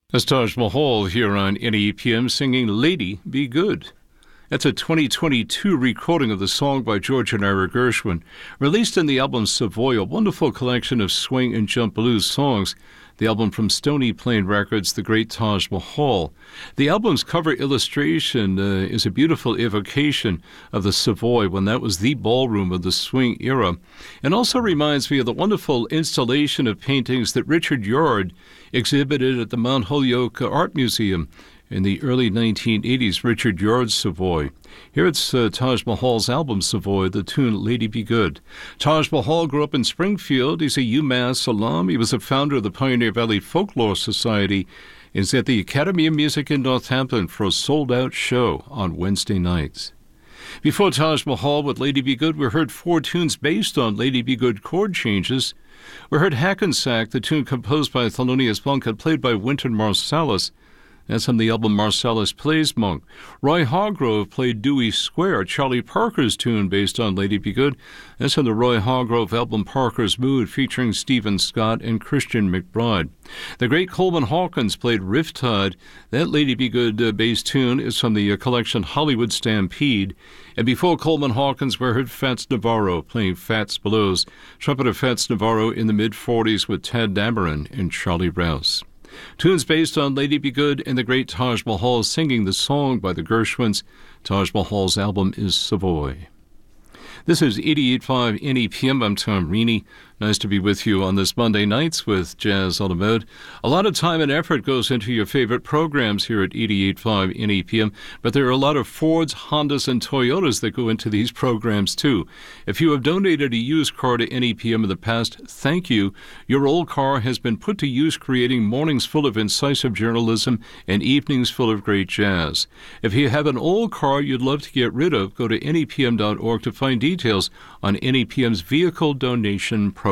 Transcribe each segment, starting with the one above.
That's Taj Mahal here on NEPM singing Lady Be Good. That's a 2022 recording of the song by George and Ira Gershwin, released in the album Savoy, a wonderful collection of swing and jump blues songs. The album from Stony Plain Records, The Great Taj Mahal. The album's cover illustration is a beautiful evocation of the Savoy when that was the ballroom of the swing era, and also reminds me of the wonderful installation of paintings that Richard Yard exhibited at the Mount Holyoke Art Museum in the early 1980s, Richard Yard's Savoy. Here it's Taj Mahal's album Savoy, the tune Lady Be Good. Taj Mahal grew up in Springfield. He's a UMass alum. He was a founder of the Pioneer Valley Folklore Society. He's at the Academy of Music in Northampton for a sold-out show on Wednesday nights. Before Taj Mahal with Lady Be Good, we heard four tunes based on Lady Be Good chord changes. We heard Hackensack, the tune composed by Thelonious Monk and played by Wynton Marsalis. That's from the album Marsalis Plays Monk. Roy Hargrove played Dewey Square, Charlie Parker's tune based on Lady Be Good. That's from the Roy Hargrove album Parker's Mood, featuring Stephen Scott and Christian McBride. The great Coleman Hawkins played Riptide. That Lady Be Good bass tune is from the collection Hollywood Stampede. And before Coleman Hawkins, we heard Fats Navarro playing Fats Blues. Trumpeter Fats Navarro in the mid-40s with Tad Dameron and Charlie Rouse. Tunes based on Lady Be Good and the great Taj Mahal singing the song by the Gershwins. Taj Mahal's album is Savoy. This is 88.5 NEPM. I'm Tom Reaney. Nice to be with you on this Monday nights with Jazz on the Mode. A lot of time and effort goes into your favorite programs here at 88.5 NEPM, but there are a lot of Fords, Hondas, and Toyotas that go into these programs too. If you have donated a used car to NEPM in the past, thank you. Your old car has been put to use creating mornings full of incisive journalism and evenings full of great jazz. If you have an old car you'd love to get rid of, go to NEPM.org to find details on NEPM's vehicle donation program.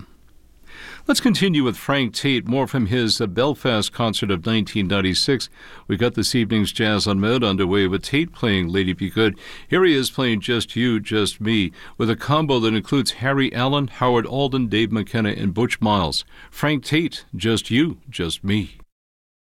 Let's continue with Frank Tate, more from his Belfast concert of 1996. We got this evening's Jazz on Mode underway with Tate playing Lady Be Good. Here he is playing Just You, Just Me, with a combo that includes Harry Allen, Howard Alden, Dave McKenna, and Butch Miles. Frank Tate, Just You, Just Me.